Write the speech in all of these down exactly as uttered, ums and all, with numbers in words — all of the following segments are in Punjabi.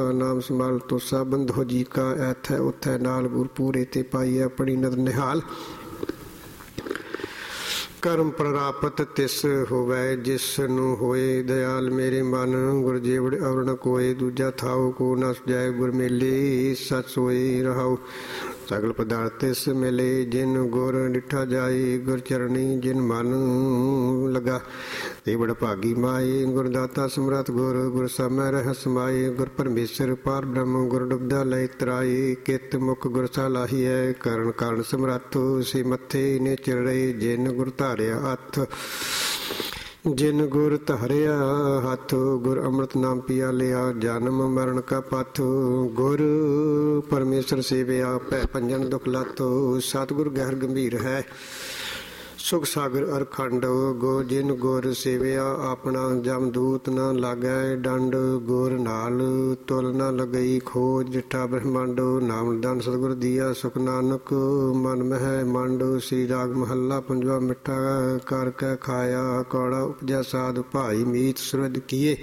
ਨਾਮ ਸੰਭਾਲ ਤੋਸਾ ਬੰਧੋ ਜੀ ਕਾ ਐਥੈ ਉਥੈ ਨਾਲ ਗੁਰ ਪੂਰੇ ਤੇ ਪਾਈ ਆਪਣੀ ਨਦਰ ਨਿਹਾਲ। ਕਰਮ ਪ੍ਰਾਪਤ ਤਿਸ ਹੋਵੈ ਜਿਸ ਨੂੰ ਹੋਏ ਦਇਆਲ ਮੇਰੇ ਮਨ। ਗੁਰ ਜੀਵੜ ਅਵਰ ਨ ਕੋਇ ਦੂਜਾ ਥਾਉ ਕੋ ਨ ਸੁਝੈ ਗੁਰ ਮੇਲੇ ਸਚ ਸੋਇ ਰਹਾਉ। ਸਗਲ ਪਦਾਰਥ ਤਿਸ ਮਿਲੇ ਜਿਨ ਗੁਰ ਡਿਠਾ ਜਾਏ। ਗੁਰ ਚਰਣੀ ਜਿਨ ਮਨ ਲਗਾ ਤੇ ਬੜ ਭਾਗੀ ਮਾਏ। ਗੁਰ ਦਾਤਾ ਸਮਰੱਥ ਗੁਰ ਗੁਰ ਸਮੈ ਰਹਿ ਸਮਾਏ। ਗੁਰ ਪਰਮੇਸ਼ਰ ਪਾਰ ਬ੍ਰਹਮ ਗੁਰ ਡੁਬਦਾ ਲੈ ਤਰਾਏ। ਕਿਤ ਮੁਖ ਗੁਰ ਸਲਾਹੀਐ ਕਰਨ ਕਾਰਨ ਸਮਰੱਥ ਸੇ ਮੱਥੇ ਨੇ ਚਿੜੇ। ਜਿਨ ਗੁਰ ਧਾਰਿਆ ਹੱਥ ਜਿਨ ਗੁਰ ਧਾਰਿਆ ਹੱਥ ਗੁਰ ਅੰਮ੍ਰਿਤ ਨਾਮ ਪਿਆ ਲਿਆ। ਜਨਮ ਮਰਨ ਕਾ ਪਥ ਗੁਰ ਪਰਮੇਸ਼ਰ ਸੇਵਿਆ ਭੈ ਭੰਜਨ ਦੁਖ ਲੱਥ। ਸਤਿਗੁਰ ਗਹਿਰ ਗੰਭੀਰ ਹੈ ਸੁਖ ਸਾਗਰ ਅਰਖੰਡ। ਗੋ ਜਿਨ ਗੁਰ ਸੇਵਿਆ ਆਪਣਾ ਜਮਦੂਤ ਨ ਲਾਗੈ ਡੰਡ। ਗੁਰ ਨਾਲ ਤੁਲ ਨ ਲਗਈ ਖੋਜ ਜਿਠਾ ਬ੍ਰਹਮੰਡ। ਨਾਮ ਦਾਨ ਸਤਿਗੁਰ ਦੀਆ ਸੁਖ ਨਾਨਕ ਮਨ ਮਹਿ ਮੰਡ। ਸ੍ਰੀ ਰਾਗ ਮਹੱਲਾ ਪੰਜਵਾ। ਮਿੱਠਾ ਕਰ ਕੇ ਖਾਇਆ ਕੌੜਾ ਉਪਜਿਆ ਸਾਧ ਭਾਈ ਮੀਤ ਸੁਰਦ ਕੀਏ।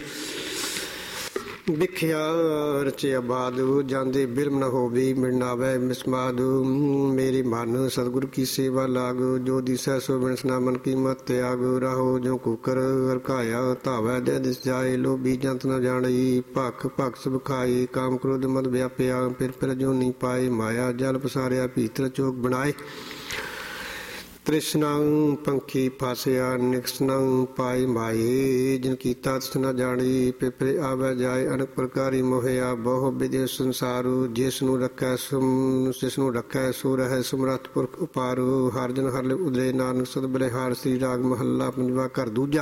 ਵਿਖਿਆ ਰਚਿਆ ਬਾਦੂ ਜਾਂਦੇ ਬਿਲਮ ਨ ਹੋਵੇ ਮਿਰਨਾਵੈ ਮਿਸਮਾਦੂ। ਮੇਰੇ ਮਨ ਸਤਿਗੁਰ ਕੀ ਸੇਵਾ ਲਾਗੋ ਜੋ ਦਿਸੈ ਸੋ ਬਿਨਸਨਾ ਮਨ ਕੀ ਮਤ ਤਿਆਗੋ। ਰਾਹੋ ਜੋ ਕੁਕਰ ਹਰਕਾਇਆ ਧਾਵੈ ਦੇ ਦਿਸ ਜਾਏ। ਲੋਭੀ ਜੰਤ ਨ ਜਾਣਈ ਭਖ ਭਖ ਸਭ ਖਾਈ। ਕਾਮ ਕ੍ਰੋਧ ਮਦ ਵਿਆਪਿਆ ਫਿਰ ਫਿਰ ਜੋ ਨੀ ਪਾਏ। ਮਾਇਆ ਜਲ ਪਸਾਰਿਆ ਭੀਤਰ ਚੋਕ ਬਣਾਏ। ਤ੍ਰਿਸ਼ਨਾੰ ਪੰਖੀ ਫਾਸਿਆ ਨਿਕਸਨੰ ਪਾਈ ਮਾਏ। ਜਿਨ ਕੀਤਾ ਤਿਸ ਨ ਜਾਣੀ ਪਿਪਰੇ ਆਵੈ ਜਾਏ। ਅਨੇਕ ਪ੍ਰਕਾਰੀ ਮੋਹਿਆ ਬਹੁ ਵਿਦਿ ਸੰਸਾਰੂ। ਜਿਸ ਨੂੰ ਰੱਖੈ ਜਿਸ ਨੂੰ ਰੱਖੈ ਸੋ ਰਹਿ ਸਮਰੱਥ ਪੁਰਖ ਉਪਾਰੂ। ਹਰ ਜਨ ਹਰ ਲਿਵ ਉਦਰੇ ਨਾਨਕ ਸਦ ਬਲਿਹਾਰ। ਸ੍ਰੀ ਰਾਗ ਮਹੱਲਾ ਪੰਜਵਾ। ਘਰ ਦੂਜਾ।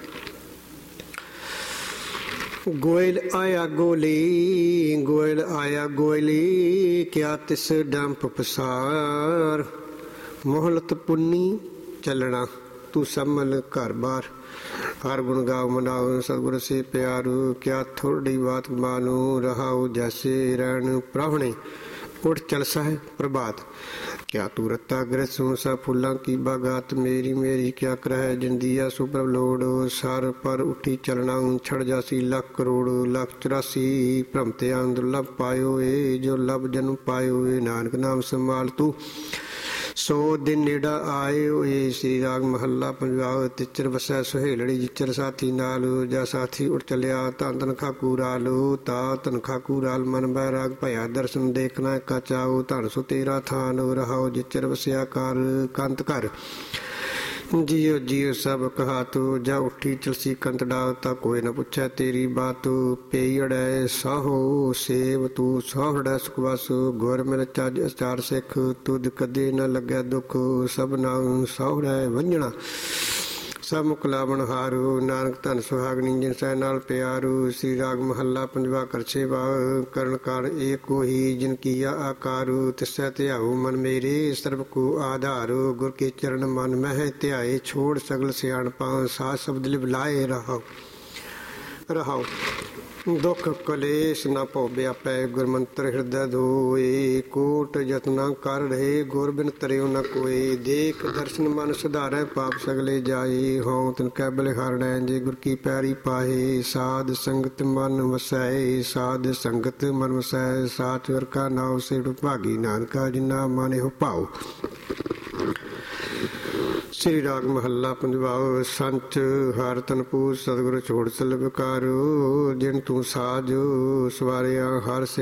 ਗੋਇਲ ਆਇਆ ਗੋਲੀ ਗੋਇਲ ਆਇਆ ਗੋਇਲੀ ਕਿਆ ਤਿਸ ਡੰਪ ਪਸਾਰ। ਮੋਹਲਤ ਪੁੰਨੀ ਚੱਲਣਾ ਤੂੰ ਸੰਭਲ ਘਰ ਬਾਰ। ਹਰ ਗੁਣ ਗਾਓ ਮਨਾਓ ਸਤਿਗੁਰ ਸੇ ਪਿਆਰੂ। ਕਿਆ ਥੋੜੀ ਬਾਤ ਮਾਨੋ ਰਹਾਉ ਜੈਸੇ ਰਹਿਣ ਪ੍ਰਾਹੁਣੇ। ਉੱਠ ਚਲ ਸਹਿ ਪ੍ਰਭਾਤ ਕਿਆ ਤੂੰ ਰੱਤਾ ਗ੍ਰਹਿ ਸੁਣ ਸਾ ਫੁੱਲਾਂ ਕੀ ਬਾਗਾਤ। ਮੇਰੀ ਮੇਰੀ ਕਿਆ ਕਰਹਿ ਜਿੰਦੀਆ ਸੋ ਪ੍ਰਭ ਲੋੜ। ਸਰ ਪਰ ਉੱਠੀ ਚਲਣਾ ਛੜ ਜਾਸੀ ਲੱਖ ਕਰੋੜ। ਲੱਖ ਚੁਰਾਸੀ ਭ੍ਰਮ ਤੇ ਦੁਰਲਭ ਪਾਇਓ ਏ। ਜੋ ਲਭ ਜਨਮ ਪਾਇਓ ਏ ਨਾਨਕ ਨਾਮ ਸੰਭਾਲ ਤੂੰ ਸੋ ਦਿਨ ਨੇੜਾ ਆਏ ਓਏ। ਸ੍ਰੀ ਰਾਗ ਮਹੱਲਾ ਪੰਜਵਾ। ਤਿਚਰ ਵਸੈ ਸੁਹੇਲੜੀ ਜਿਚਰ ਸਾਥੀ ਨਾਲ। ਜਾ ਸਾਥੀ ਉੱਠ ਚੱਲਿਆ ਧਨ ਧਨ ਖਾਕੂ ਰਾਲ। ਤਾ ਧਨ ਖਾਕੂ ਰਾਲ ਮਨ ਬੈਰਾਗ ਭਇਆ ਦਰਸ਼ਨ ਦੇਖਣਾ ਕਾ ਚਾਓ। ਧਨ ਸੋ ਤੇਰਾ ਥਾਨ ਰਹਾਓ ਜਿਚਰ ਵਸਿਆ ਕਰ ਕੰਤ ਘਰ। ਜੀਓ ਜੀਓ ਸਭ ਕਹਾ ਤੂੰ ਜਾ ਉੱਠੀ ਚਲਸੀ ਕੰਤ ਡਾਲ। ਤਾ ਕੋਈ ਨਾ ਪੁੱਛੈ ਤੇਰੀ ਬਾਤ ਪੇੜੈ ਸਾਹੋ ਸੇਵ ਤੂੰ ਸੋਹੜੈ ਸੁਖਵਾਸ। ਗੁਰ ਮਿਲ ਚੱਜ ਅਚਾਰ ਸਿੱਖ ਤੁਧ ਕਦੇ ਨਾ ਲੱਗੈ ਦੁੱਖ। ਸਭ ਨਾਮ ਸੋਹੜੈ ਵੰਝਣਾ ਸਭ ਮੁਖ ਲਾਵਣ ਹਾਰੂ। ਨਾਨਕ ਧਨ ਸੁਹਾਗਣੀ ਜਿਨ ਸੈ ਨਾਲ ਪਿਆਰੂ। ਸ੍ਰੀ ਰਾਗ ਮਹੱਲਾ ਪੰਜਵਾ। ਕਰ ਸੇਵਾ ਕਰਨ ਕਾਰ ਏਕੋ ਹੀ ਜਿਨ ਕੀਆ ਆਕਾਰੂ। ਤਿਸੈ ਧਿਆਉ ਮਨ ਮੇਰੇ ਸਰਬ ਕੋ ਆਧਾਰੂ। ਗੁਰ ਕੇ ਚਰਨ ਮਨ ਮਹਿ ਧਿਆਏ ਛੋੜ ਸਗਲ ਸਿਆਣਪਾਂ। ਸਾਧ ਸ਼ਬਦ ਲਿਵ ਲਾਏ ਰਹਾਉ ਰਹਾਉ। ਦੁਖ ਕਲੇਸ਼ ਨਾ ਭਉ ਵਿਆਪੈ ਗੁਰ ਮੰਤਰ ਹਿਰਦੈ ਧੋਏ। ਕੋਟ ਯਤਨਾ ਕਰ ਰਹੇ ਗੁਰ ਬਿਨ ਤਰਿਓ ਨ ਕੋਏ। ਦੇਖ ਦਰਸ਼ਨ ਮਨ ਸੁਧਾਰੈ ਪਾਪ ਸਗਲੇ ਜਾਏ। ਹਉ ਤਿਨ ਕੈ ਬਲਿਹਾਰਣੈ ਜੇ ਗੁਰ ਕੀ ਪੈਰੀ ਪਾਏ। ਸਾਧ ਸੰਗਤ ਮਨ ਵਸੈ ਸਾਧ ਸੰਗਤ ਮਨ ਵਸੈ। ਸਾਚ ਵਰ ਕਾ ਨਾਉ ਸੇਠ ਭਾਗੀ ਨਾਨਕਾ ਜਿਨਾ ਮਾਨਿਓ ਭਾਉ। ਸ੍ਰੀ ਰਾਗ ਮਹੱਲਾ ਪੰਜਵਾ। ਸੰਚ ਹਰ ਤਨ ਪੂਜ ਸਤਿਗੁਰ ਛੋੜ ਸਲਬ ਕਾਰੂ। ਜਿਨ ਤੂੰ ਸਾਜ ਸਵਾਰਿਆ ਹਰ ਸੇ